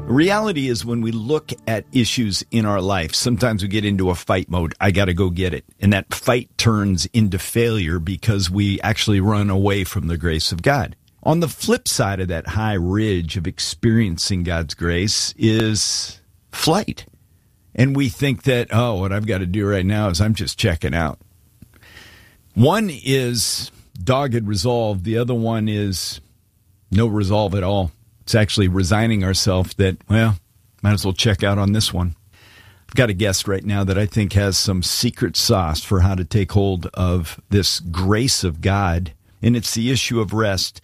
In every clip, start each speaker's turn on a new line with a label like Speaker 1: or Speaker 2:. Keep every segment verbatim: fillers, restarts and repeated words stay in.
Speaker 1: Reality is when we look at issues in our life, sometimes we get into a fight mode. I got to go get it. And that fight turns into failure because we actually run away from the grace of God. On the flip side of that high ridge of experiencing God's grace is flight. And we think that, oh, what I've got to do right now is I'm just checking out. One is dogged resolve. The other one is no resolve at all. It's actually resigning ourselves that, well, might as well check out on this one. I've got a guest right now that I think has some secret sauce for how to take hold of this grace of God, and it's the issue of rest.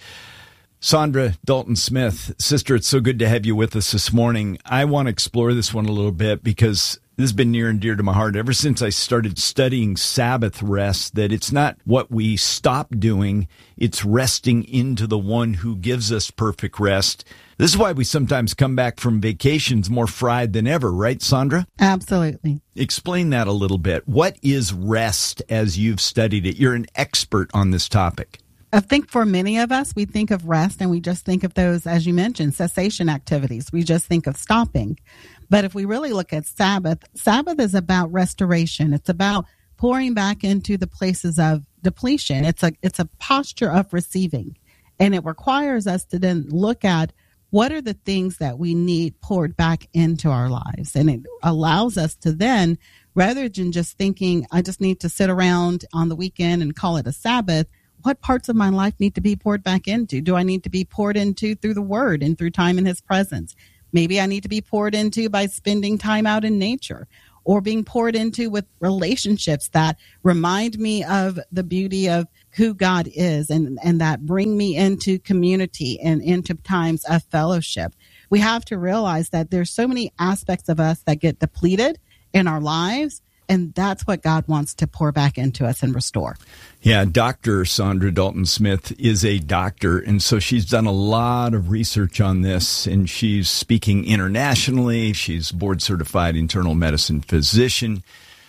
Speaker 1: Saundra Dalton Smith, sister, it's so good to have you with us this morning. I want to explore this one a little bit because this has been near and dear to my heart ever since I started studying Sabbath rest, that it's not what we stop doing, it's resting into the one who gives us perfect rest. This is why we sometimes come back from vacations more fried than ever, right, Saundra?
Speaker 2: Absolutely.
Speaker 1: Explain that a little bit. What is rest as you've studied it? You're an expert on this topic.
Speaker 2: I think for many of us, we think of rest and we just think of those, as you mentioned, cessation activities. We just think of stopping. But if we really look at Sabbath, Sabbath is about restoration. It's about pouring back into the places of depletion. It's a it's a posture of receiving. And it requires us to then look at what are the things that we need poured back into our lives. And it allows us to then, rather than just thinking, I just need to sit around on the weekend and call it a Sabbath, what parts of my life need to be poured back into? Do I need to be poured into through the Word and through time in His presence? Maybe I need to be poured into by spending time out in nature, or being poured into with relationships that remind me of the beauty of who God is, and, and that bring me into community and into times of fellowship. We have to realize that there's so many aspects of us that get depleted in our lives, and that's what God wants to pour back into us and restore.
Speaker 1: Yeah, Doctor Saundra Dalton Smith is a doctor, and so she's done a lot of research on this, and she's speaking internationally. She's board-certified internal medicine physician,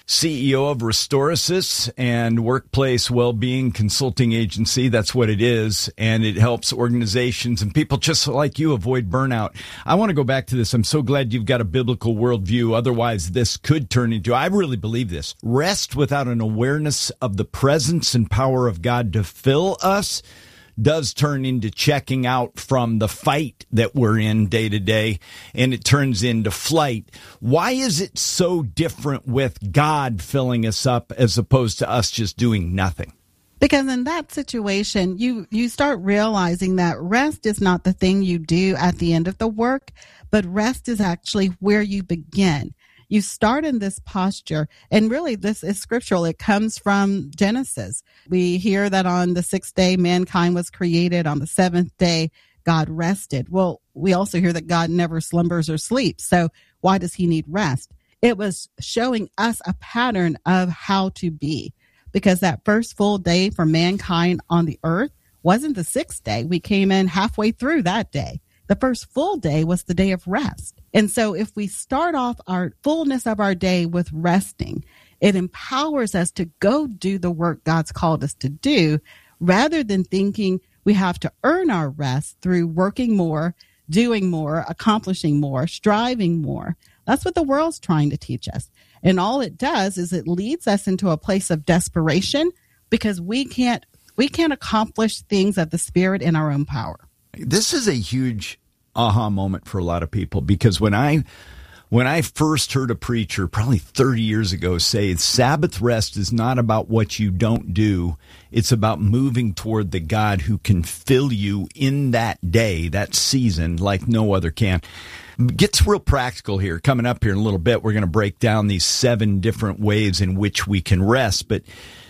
Speaker 1: C E O of Restorasis and Workplace Wellbeing Consulting Agency. That's what it is, and it helps organizations and people just like you avoid burnout. I want to go back to this. I'm so glad you've got a biblical worldview. Otherwise, this could turn into, I really believe this, rest without an awareness of the presence and power of God to fill us does turn into checking out from the fight that we're in day to day, and it turns into flight. Why is it so different with God filling us up as opposed to us just doing nothing?
Speaker 2: Because in that situation, you, you start realizing that rest is not the thing you do at the end of the work, but rest is actually where you begin. You start in this posture, and really this is scriptural. It comes from Genesis. We hear that on the sixth day, mankind was created. On the seventh day, God rested. Well, we also hear that God never slumbers or sleeps. So why does he need rest? It was showing us a pattern of how to be, because that first full day for mankind on the earth wasn't the sixth day. We came in halfway through that day. The first full day was the day of rest. And so if we start off our fullness of our day with resting, it empowers us to go do the work God's called us to do, rather than thinking we have to earn our rest through working more, doing more, accomplishing more, striving more. That's what the world's trying to teach us. And all it does is it leads us into a place of desperation, because we can't we can't accomplish things of the Spirit in our own power.
Speaker 1: This is a huge aha moment for a lot of people, because when I when I first heard a preacher probably thirty years ago say Sabbath rest is not about what you don't do, it's about moving toward the God who can fill you in that day, that season, like no other can. Gets real practical here. Coming up here in a little bit, we're going to break down these seven different ways in which we can rest, but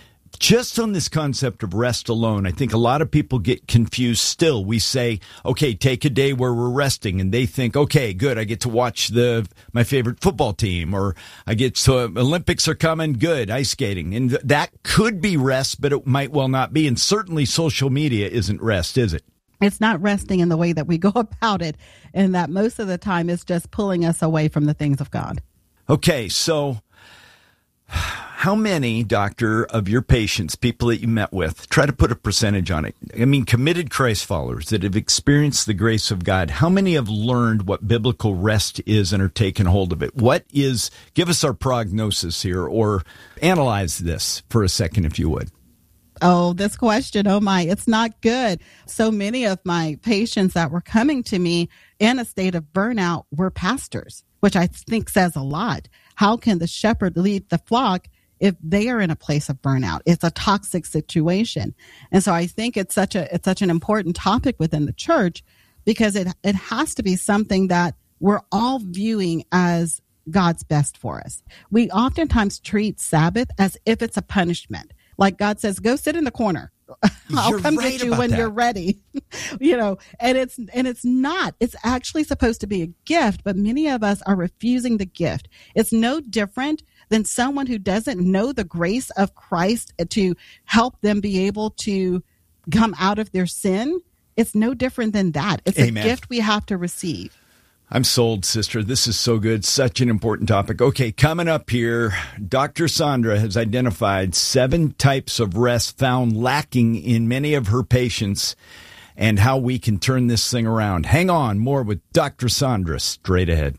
Speaker 1: just on this concept of rest alone, I think a lot of people get confused still. We say, okay, take a day where we're resting, and they think, okay, good, I get to watch the my favorite football team, or I get to, Olympics are coming, good, ice skating. And th- that could be rest, but it might well not be. And certainly social media isn't rest, is it?
Speaker 2: It's not resting in the way that we go about it, and that most of the time is just pulling us away from the things of God.
Speaker 1: Okay, so how many, doctor, of your patients, people that you met with, try to put a percentage on it? I mean, committed Christ followers that have experienced the grace of God, how many have learned what biblical rest is and are taking hold of it? What is, give us our prognosis here, or analyze this for a second, if you would.
Speaker 2: Oh, this question, oh my, it's not good. So many of my patients that were coming to me in a state of burnout were pastors, which I think says a lot. How can the shepherd lead the flock if they are in a place of burnout? It's a toxic situation. And so I think it's such a it's such an important topic within the church, because it it has to be something that we're all viewing as God's best for us. We oftentimes treat Sabbath as if it's a punishment. Like God says, go sit in the corner. I'll
Speaker 1: You're
Speaker 2: come
Speaker 1: right
Speaker 2: get you
Speaker 1: about
Speaker 2: when
Speaker 1: that.
Speaker 2: you're ready. You know, and it's and it's not. It's actually supposed to be a gift, but many of us are refusing the gift. It's no different than someone who doesn't know the grace of Christ to help them be able to come out of their sin. It's no different than that. It's
Speaker 1: Amen.
Speaker 2: a gift we have to receive.
Speaker 1: I'm sold, sister. This is so good. Such an important topic. Okay, coming up here, Doctor Sandra has identified seven types of rest found lacking in many of her patients and how we can turn this thing around. Hang on, more with Doctor Sandra straight ahead.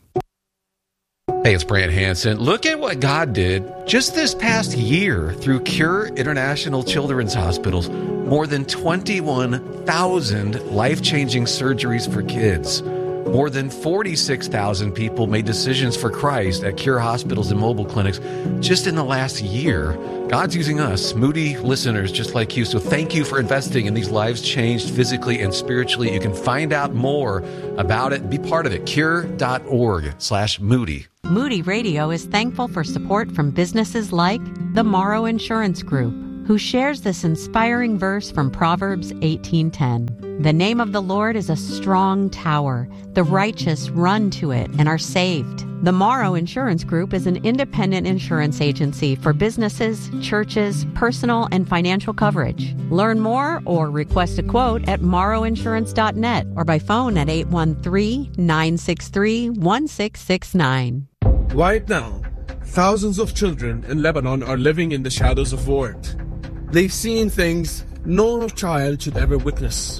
Speaker 3: Hey, it's Brant Hansen. Look at what God did just this past year through Cure International Children's Hospitals. More than twenty-one thousand life-changing surgeries for kids. More than forty-six thousand people made decisions for Christ at Cure hospitals and mobile clinics just in the last year. God's using us, Moody listeners just like you. So thank you for investing in these lives changed physically and spiritually. You can find out more about it. Be part of it. Cure.org slash Moody.
Speaker 4: Moody Radio is thankful for support from businesses like the Morrow Insurance Group, who shares this inspiring verse from Proverbs eighteen ten. The name of the Lord is a strong tower. The righteous run to it and are saved. The Morrow Insurance Group is an independent insurance agency for businesses, churches, personal and financial coverage. Learn more or request a quote at morrow insurance dot net or by phone at eight one three, nine six three, one six six nine.
Speaker 5: Right now, thousands of children in Lebanon are living in the shadows of war. They've seen things no child should ever witness.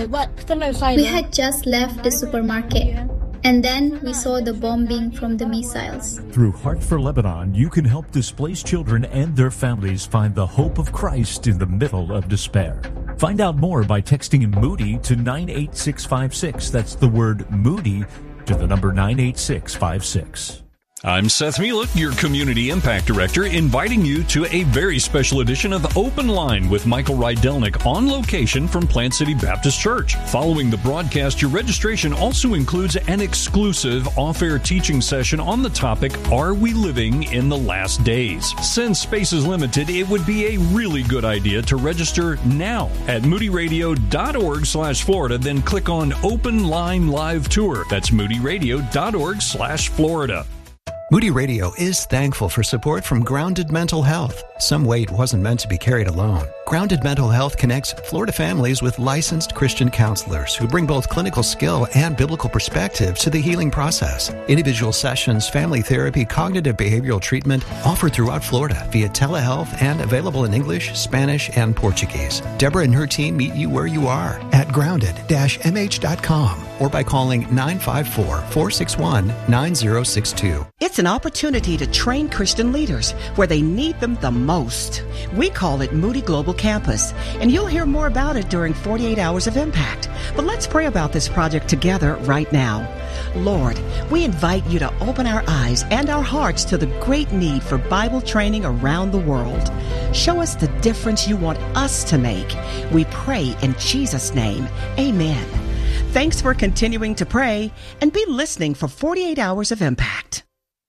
Speaker 6: We had just left the supermarket, and then we saw the bombing from the missiles.
Speaker 7: Through Heart for Lebanon, you can help displaced children and their families find the hope of Christ in the middle of despair. Find out more by texting Moody to nine eight six five six. That's the word Moody to the number nine eight six five six.
Speaker 8: I'm Seth Mielek, your Community Impact Director, inviting you to a very special edition of Open Line with Michael Rydelnik on location from Plant City Baptist Church. Following the broadcast, your registration also includes an exclusive off-air teaching session on the topic, Are We Living in the Last Days? Since space is limited, it would be a really good idea to register now at moodyradio.org slash Florida, then click on Open Line Live Tour. That's moodyradio.org slash Florida.
Speaker 9: Moody Radio is thankful for support from Grounded Mental Health. Some weight wasn't meant to be carried alone. Grounded Mental Health connects Florida families with licensed Christian counselors who bring both clinical skill and biblical perspective to the healing process. Individual sessions, family therapy, cognitive behavioral treatment offered throughout Florida via telehealth and available in English, Spanish, and Portuguese. Deborah and her team meet you where you are at grounded dash m h dot com or by calling nine five four, four six one, nine zero six two.
Speaker 10: It's an opportunity to train Christian leaders where they need them the most. We call it Moody Global Campus, and you'll hear more about it during forty-eight Hours of Impact. But let's pray about this project together right now. Lord, we invite you to open our eyes and our hearts to the great need for Bible training around the world. Show us the difference you want us to make. We pray in Jesus' name. Amen. Thanks for continuing to pray, and be listening for forty-eight Hours of Impact.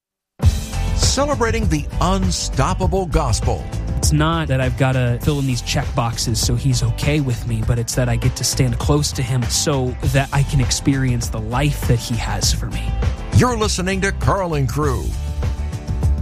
Speaker 11: Celebrating the unstoppable gospel.
Speaker 12: It's not that I've got to fill in these check boxes so he's okay with me, but it's that I get to stand close to him so that I can experience the life that he has for me.
Speaker 11: You're listening to Carl and Crew.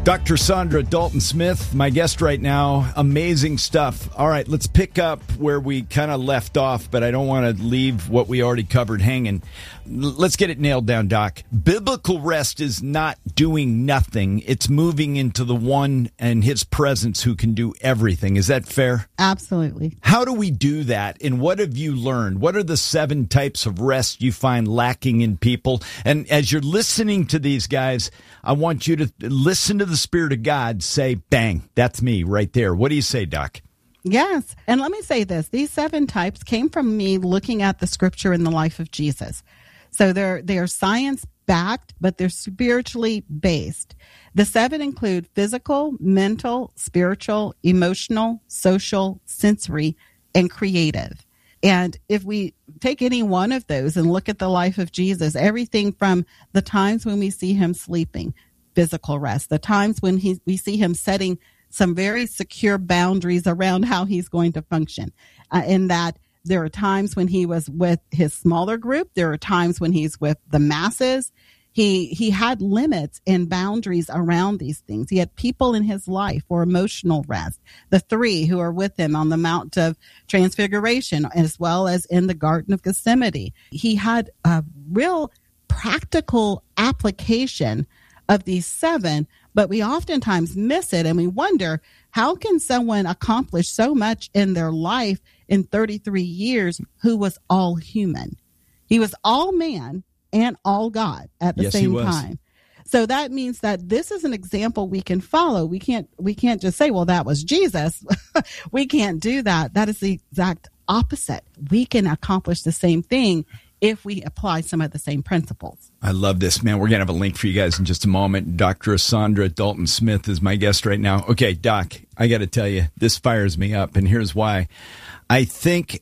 Speaker 1: Doctor Sandra Dalton-Smith, my guest right now. Amazing stuff. All right, let's pick up where we kind of left off, but I don't want to leave what we already covered hanging. Let's get it nailed down, Doc. Biblical rest is not doing nothing. It's moving into the one and his presence who can do everything. Is that fair?
Speaker 2: Absolutely.
Speaker 1: How do we do that? And what have you learned? What are the seven types of rest you find lacking in people? And as you're listening to these guys, I want you to listen to the Spirit of God say, bang, that's me right there. What do you say, Doc?
Speaker 2: Yes. And let me say this. These seven types came from me looking at the scripture in the life of Jesus. So they're, they're science-backed, but they're spiritually based. The seven include physical, mental, spiritual, emotional, social, sensory, and creative. And if we take any one of those and look at the life of Jesus, everything from the times when we see him sleeping, physical rest, the times when he, we see him setting some very secure boundaries around how he's going to function, uh, in that there are times when he was with his smaller group. There are times when he's with the masses. He he had limits and boundaries around these things. He had people in his life for emotional rest. The three who are with him on the Mount of Transfiguration, as well as in the Garden of Gethsemane. He had a real practical application of these seven, but we oftentimes miss it, and we wonder, how can someone accomplish so much in their life in thirty-three years who was all human? He was all man and all God at the
Speaker 1: yes,
Speaker 2: same time. So that means that this is an example we can follow. We can't we can't just say, well, that was Jesus. We can't do that. That is the exact opposite. We can accomplish the same thing if we apply some of the same principles.
Speaker 1: I love this, man. We're going to have a link for you guys in just a moment. Doctor Sandra Dalton-Smith is my guest right now. Okay, Doc, I got to tell you, this fires me up, and here's why. I think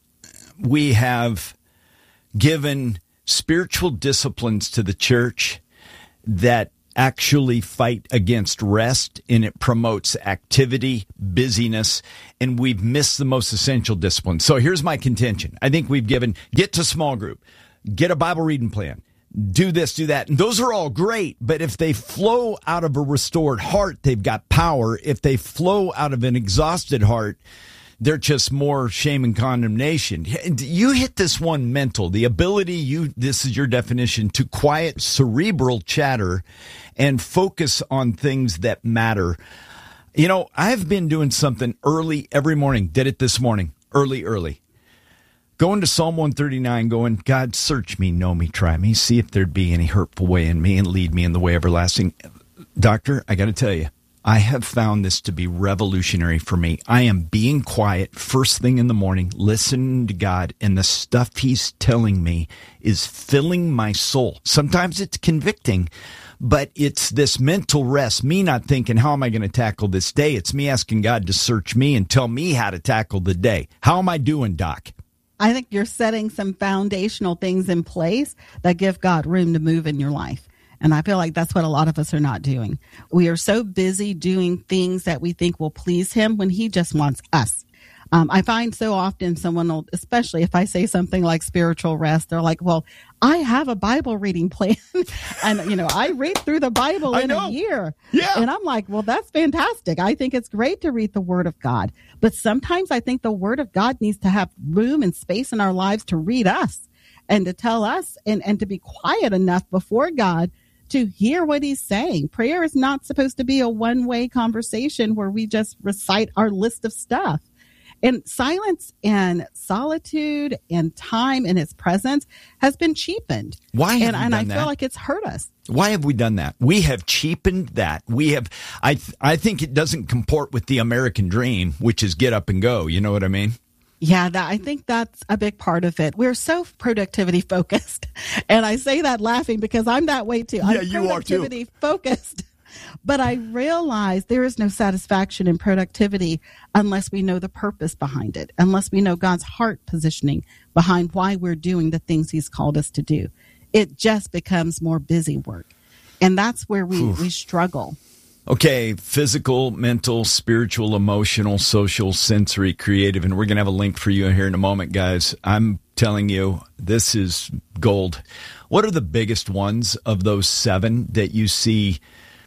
Speaker 1: we have given spiritual disciplines to the church that actually fight against rest, and it promotes activity, busyness, and we've missed the most essential disciplines. So here's my contention. I think we've given, get to small group, get a Bible reading plan, do this, do that. And those are all great, but if they flow out of a restored heart, they've got power. If they flow out of an exhausted heart, they're just more shame and condemnation. You hit this one, mental, the ability, you, this is your definition, to quiet cerebral chatter and focus on things that matter. You know, I've been doing something early every morning, did it this morning, early, early. Going to Psalm one thirty-nine, going, God, search me, know me, try me, see if there'd be any hurtful way in me and lead me in the way everlasting. Doctor, I got to tell you, I have found this to be revolutionary for me. I am being quiet first thing in the morning, listening to God, and the stuff he's telling me is filling my soul. Sometimes it's convicting, but it's this mental rest, me not thinking, how am I going to tackle this day? It's me asking God to search me and tell me how to tackle the day. How am I doing, Doc?
Speaker 2: I think you're setting some foundational things in place that give God room to move in your life. And I feel like that's what a lot of us are not doing. We are so busy doing things that we think will please him when he just wants us. Um, I find so often someone will, especially if I say something like spiritual rest, they're like, well, I have a Bible reading plan. And, you know, I read through the Bible in a year.
Speaker 1: Yeah.
Speaker 2: And I'm like, well, that's fantastic. I think it's great to read the Word of God. But sometimes I think the Word of God needs to have room and space in our lives to read us and to tell us and, and to be quiet enough before God to hear what he's saying. Prayer is not supposed to be a one-way conversation where we just recite our list of stuff. And silence and solitude and time in his presence has been cheapened.
Speaker 1: Why have
Speaker 2: and,
Speaker 1: we
Speaker 2: and
Speaker 1: done
Speaker 2: I
Speaker 1: that?
Speaker 2: feel like it's hurt us.
Speaker 1: Why have we done that? We have cheapened that. We have, I, th- I think it doesn't comport with the American dream, which is get up and go. You know what I mean?
Speaker 2: Yeah, that, I think that's a big part of it. We're so productivity focused. And I say that laughing because I'm that way too.
Speaker 1: Yeah,
Speaker 2: I'm
Speaker 1: you are too.
Speaker 2: productivity focused. But I realize there is no satisfaction in productivity unless we know the purpose behind it, unless we know God's heart positioning behind why we're doing the things he's called us to do. It just becomes more busy work. And that's where we, we struggle.
Speaker 1: Okay, physical, mental, spiritual, emotional, social, sensory, creative, and we're going to have a link for you here in a moment, guys. I'm telling you, this is gold. What are the biggest ones of those seven that you see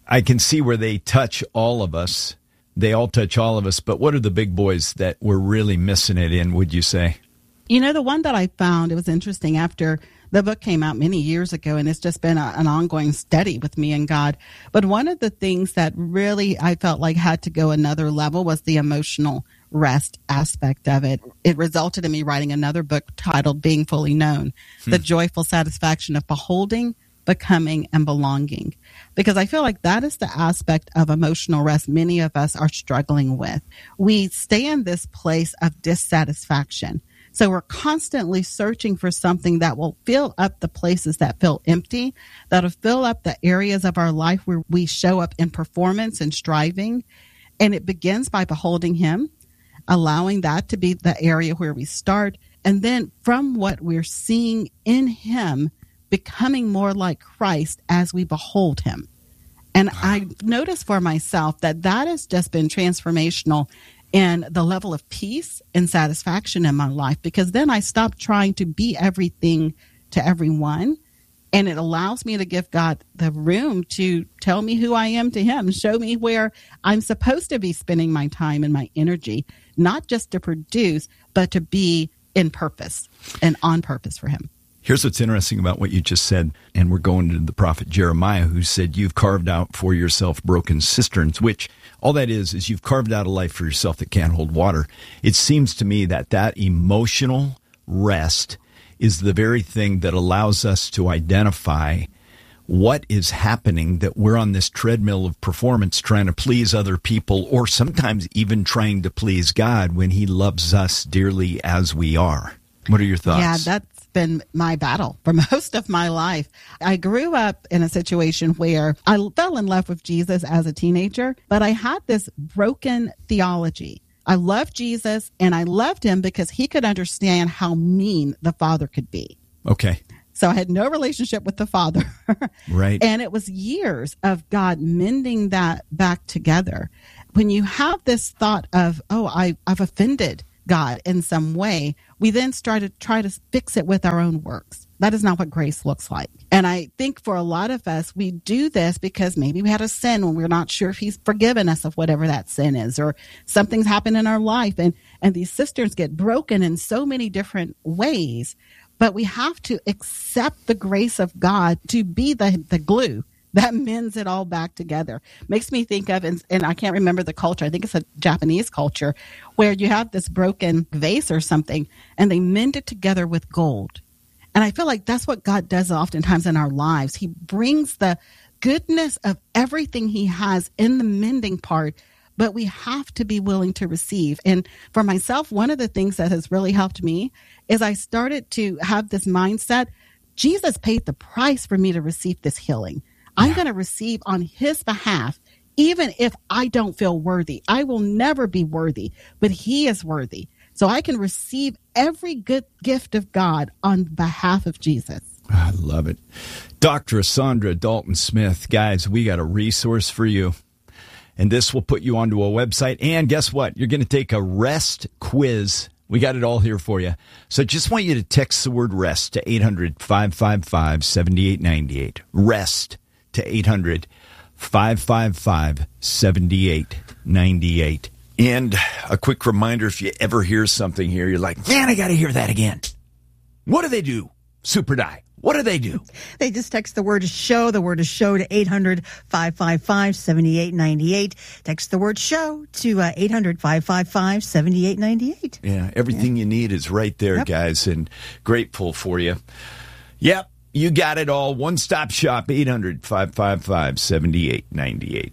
Speaker 1: I can see where they touch all of us. They all touch all of us. But what are the big boys that we're really missing it in, would you say?
Speaker 2: You know, the one that I found, it was interesting after the book came out many years ago, and it's just been a, an ongoing study with me and God. But one of the things that really I felt like had to go another level was the emotional rest aspect of it. It resulted in me writing another book titled Being Fully Known, hmm. The Joyful Satisfaction of Beholding, Becoming, and Belonging. Because I feel like that is the aspect of emotional rest many of us are struggling with. We stay in this place of dissatisfaction. So we're constantly searching for something that will fill up the places that feel empty, that'll fill up the areas of our life where we show up in performance and striving. And it begins by beholding Him, allowing that to be the area where we start. And then from what we're seeing in Him, becoming more like Christ as we behold Him. And I noticed for myself that that has just been transformational in the level of peace and satisfaction in my life, because then I stopped trying to be everything to everyone. And it allows me to give God the room to tell me who I am to Him, show me where I'm supposed to be spending my time and my energy, not just to produce, but to be in purpose and on purpose for Him.
Speaker 1: Here's what's interesting about what you just said, and we're going to the prophet Jeremiah, who said, you've carved out for yourself broken cisterns, which all that is, is you've carved out a life for yourself that can't hold water. It seems to me that that emotional rest is the very thing that allows us to identify what is happening, that we're on this treadmill of performance trying to please other people, or sometimes even trying to please God when He loves us dearly as we are. What are your thoughts?
Speaker 2: Yeah, that's been my battle for most of my life. I grew up in a situation where I fell in love with Jesus as a teenager, but I had this broken theology. I loved Jesus, and I loved Him because He could understand how mean the Father could be.
Speaker 1: Okay.
Speaker 2: So I had no relationship with the Father.
Speaker 1: Right.
Speaker 2: And it was years of God mending that back together. When you have this thought of, oh, I, I've offended God in some way, we then start to try to fix it with our own works. That is not what grace looks like. And I think for a lot of us, we do this because maybe we had a sin when we're not sure if He's forgiven us of whatever that sin is, or something's happened in our life. And, and these cisterns get broken in so many different ways. But we have to accept the grace of God to be the, the glue that mends it all back together. Makes me think of, and, and I can't remember the culture, I think it's a Japanese culture, where you have this broken vase or something, and they mend it together with gold. And I feel like that's what God does oftentimes in our lives. He brings the goodness of everything He has in the mending part, but we have to be willing to receive. And for myself, one of the things that has really helped me is I started to have this mindset, Jesus paid the price for me to receive this healing. I'm going to receive on His behalf, even if I don't feel worthy. I will never be worthy, but He is worthy. So I can receive every good gift of God on behalf of Jesus.
Speaker 1: I love it. Doctor Sandra Dalton Smith, guys, we got a resource for you. And this will put you onto a website. And guess what? You're going to take a rest quiz. We got it all here for you. So just want you to text the word rest to eight hundred, five five five, seven eight nine eight. Rest to eight hundred, five five five, seven eight nine eight. And a quick reminder, if you ever hear something here, you're like, man, I got to hear that again. What do they do? Super Die. What do they do?
Speaker 13: They just text the word show. The word is show to eight hundred, five five five, seven eight nine eight. Text the word show to uh, eight hundred, five five five, seven eight nine eight.
Speaker 1: Yeah, everything yeah. you need is right there, yep. guys, and grateful for you. Yep. You got it all. One-stop shop, eight hundred, five five five, seven eight nine eight.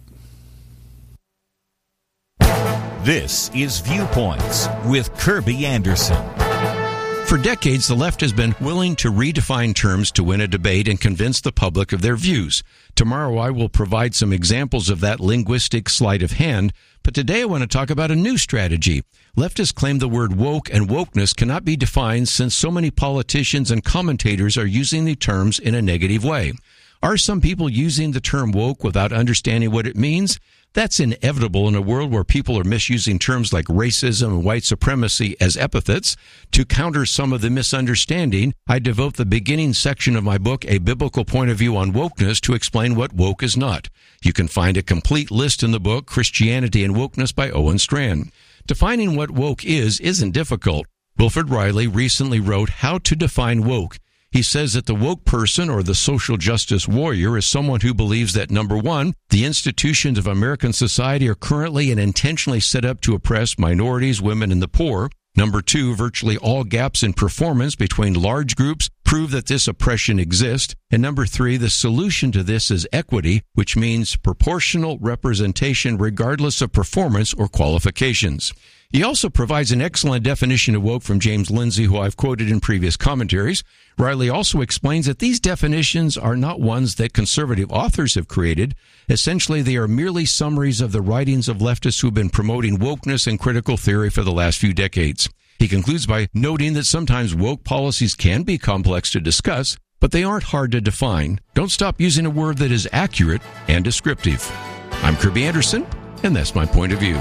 Speaker 11: This is Viewpoints with Kirby Anderson.
Speaker 14: For decades, the left has been willing to redefine terms to win a debate and convince the public of their views. Tomorrow, I will provide some examples of that linguistic sleight of hand, but today I want to talk about a new strategy. Leftists claim the word woke and wokeness cannot be defined since so many politicians and commentators are using the terms in a negative way. Are some people using the term woke without understanding what it means? That's inevitable in a world where people are misusing terms like racism and white supremacy as epithets. To counter some of the misunderstanding, I devote the beginning section of my book, A Biblical Point of View on Wokeness, to explain what woke is not. You can find a complete list in the book, Christianity and Wokeness by Owen Strachan. Defining what woke is isn't difficult. Wilfred Riley recently wrote How to Define Woke. He says that the woke person or the social justice warrior is someone who believes that, number one, the institutions of American society are currently and intentionally set up to oppress minorities, women, and the poor. Number two, virtually all gaps in performance between large groups prove that this oppression exists. And number three, the solution to this is equity, which means proportional representation regardless of performance or qualifications. He also provides an excellent definition of woke from James Lindsay, who I've quoted in previous commentaries. Riley also explains that these definitions are not ones that conservative authors have created. Essentially, they are merely summaries of the writings of leftists who have been promoting wokeness and critical theory for the last few decades. He concludes by noting that sometimes woke policies can be complex to discuss, but they aren't hard to define. Don't stop using a word that is accurate and descriptive. I'm Kirby Anderson, and that's my point of view.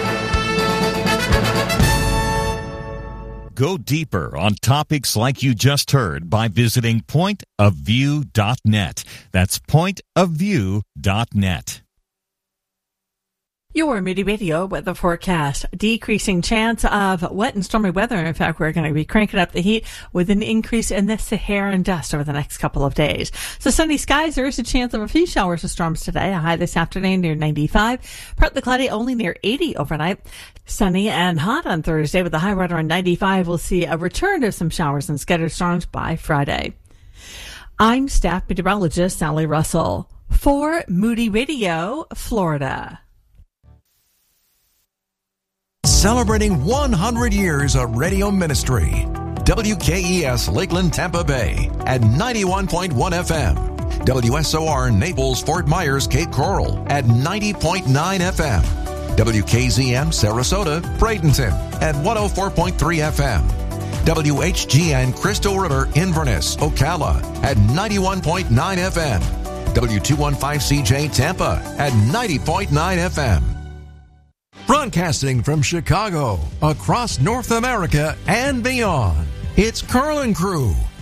Speaker 11: Go deeper on topics like you just heard by visiting point of view dot net. That's point of view dot net.
Speaker 15: Your Moody Radio weather forecast. Decreasing chance of wet and stormy weather. In fact, we're going to be cranking up the heat with an increase in the Saharan dust over the next couple of days. So sunny skies. There is a chance of a few showers or storms today. A high this afternoon near ninety-five. Partly cloudy, only near eighty overnight. Sunny and hot on Thursday with a high right around ninety-five. We'll see a return of some showers and scattered storms by Friday. I'm staff meteorologist Sally Russell for Moody Radio, Florida.
Speaker 16: Celebrating one hundred years of radio ministry. W K E S Lakeland, Tampa Bay at ninety-one point one F M. W S O R Naples, Fort Myers, Cape Coral at ninety point nine F M. W K Z M Sarasota, Bradenton at one oh four point three F M. W H G N Crystal River, Inverness, Ocala at ninety-one point nine F M. W two fifteen C J Tampa at ninety point nine F M. Broadcasting from Chicago, across North America and beyond, it's Carlin Crew